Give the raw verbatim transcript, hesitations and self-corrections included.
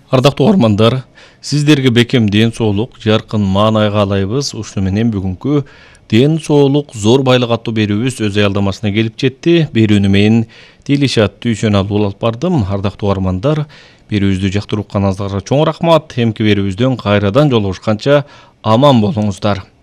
Ардактуу угармандар, сиздерге бекем ден соолук, жаркын маанай каалайбыз. Ушуну менен бүгүнкү ден соолук зор байлык аттуу берүүбүз өз аялдамасына келип жетти. Берүүнү мен Дилишат Дүйшөналы улап бардым. Ардактуу угармандар, берүүбүздү жактырып укканыңыздарга чоң рахмат. Эмки берүүбүздөн кайрадан жолугушканча аман болуңуздар.